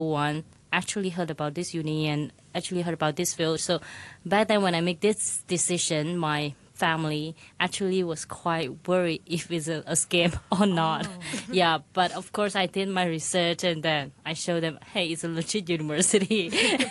one actually heard about this uni and actually heard about this field. So back then when I make this decision, my family actually was quite worried if it's a scam or not. Yeah, but of course I did my research and then I showed them, hey, it's a legit university.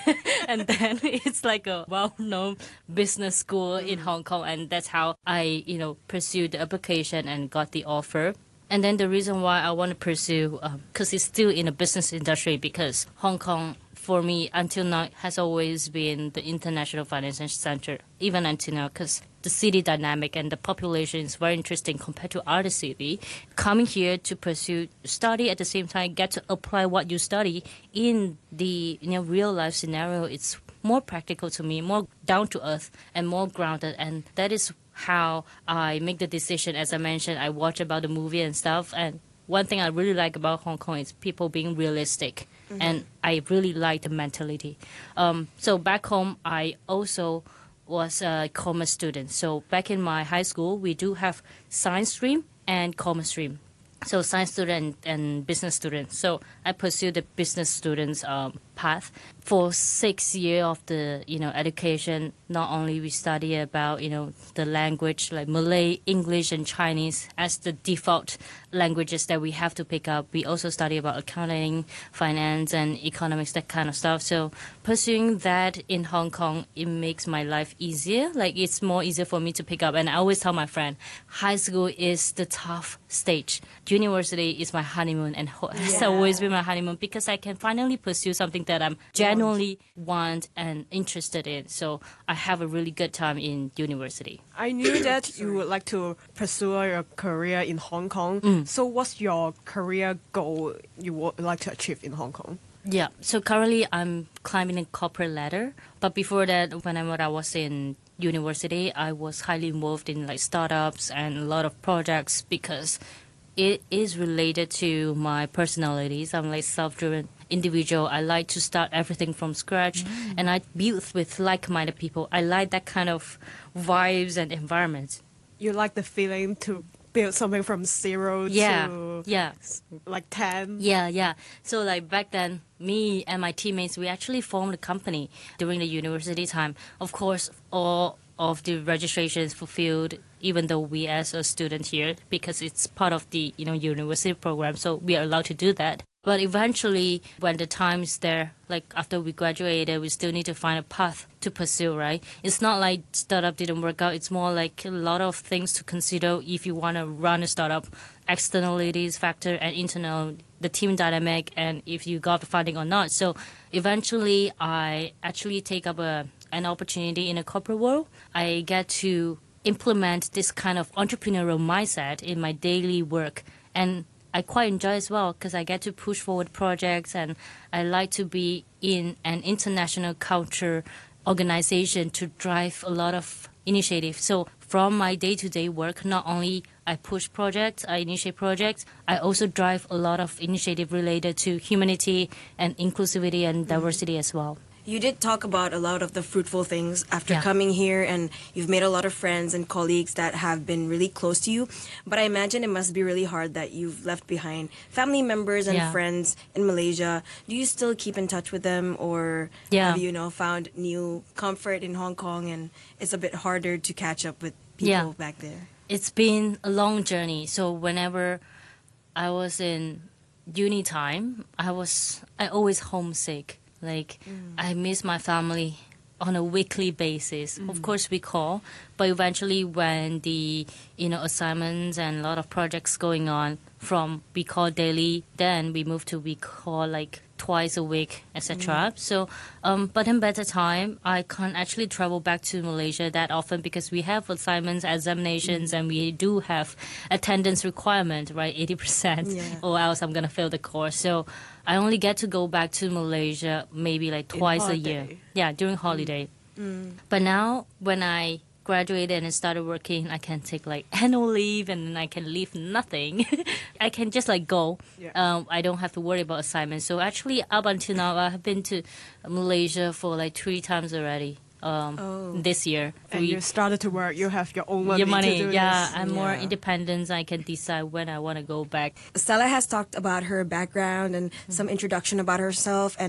And then it's like a well-known business school in Hong Kong, and that's how I, pursued the application and got the offer. And then the reason why I want to pursue, because it's still in the business industry, because Hong Kong, for me, until now, has always been the international financial center, even until now, because the city dynamic and the population is very interesting compared to other city. Coming here to pursue study at the same time, get to apply what you study in the real life scenario, it's more practical to me, more down to earth and more grounded, and that is how I make the decision. As I mentioned, I watch about the movie and stuff, and one thing I really like about Hong Kong is people being realistic, and I really like the mentality. So back home, I also was a commerce student. So back in my high school, we do have science stream and commerce stream. So science student and business student. So I pursued the business students path. For 6 years of the education, not only we study about the language like Malay, English, and Chinese as the default languages that we have to pick up. We also study about accounting, finance, and economics, that kind of stuff. So pursuing that in Hong Kong, it makes my life easier. Like it's more easier for me to pick up. And I always tell my friend, high school is the tough stage. University is my honeymoon and has always been my honeymoon because I can finally pursue something that I'm genuinely want and interested in. So I have a really good time in university. I knew that you would like to pursue your career in Hong Kong. So what's your career goal you would like to achieve in Hong Kong? Yeah, so currently I'm climbing a corporate ladder. But before that, when I was in university, I was highly involved in like startups and a lot of projects because it is related to my personalities. I'm like self-driven individual. I like to start everything from scratch and I build with like-minded people. I like that kind of vibes and environment. You like the feeling to build something from zero to like 10? Yeah. So like back then, me and my teammates, we actually formed a company during the university time. Of course, all of the registrations fulfilled, even though we as a student here, because it's part of the university program, so we are allowed to do that. But eventually, when the time is there, like after we graduated, we still need to find a path to pursue, right? It's not like startup didn't work out. It's more like a lot of things to consider if you want to run a startup. Externalities factor and internal, the team dynamic, and if you got the funding or not. So eventually, I actually take up an opportunity in a corporate world. I get to implement this kind of entrepreneurial mindset in my daily work, and I quite enjoy as well because I get to push forward projects and I like to be in an international culture organization to drive a lot of initiatives. So from my day-to-day work, not only I push projects, I initiate projects, I also drive a lot of initiative related to humanity and inclusivity and diversity as well. You did talk about a lot of the fruitful things after coming here, and you've made a lot of friends and colleagues that have been really close to you. But I imagine it must be really hard that you've left behind family members and friends in Malaysia. Do you still keep in touch with them, or have you found new comfort in Hong Kong and it's a bit harder to catch up with people back there? It's been a long journey. So whenever I was in uni time, I always homesick. Like, I miss my family on a weekly basis. Of course, we call, but eventually when the, assignments and a lot of projects going on from we call daily, then we move to we call like twice a week, etc. So, but in better time, I can't actually travel back to Malaysia that often because we have assignments, examinations, and we do have attendance requirement, right? 80%, or else I'm going to fail the course. So I only get to go back to Malaysia maybe like twice a year. Yeah, during holiday. But now when I graduated and started working, I can take like annual leave and I can leave nothing. I can just like go. I don't have to worry about assignments. So actually up until now, I have been to Malaysia for like 3 times already. this year. And you started to work. You have your own money. Your money, to do yeah. this. I'm more independent. I can decide when I want to go back. Stella has talked about her background and some introduction about herself, and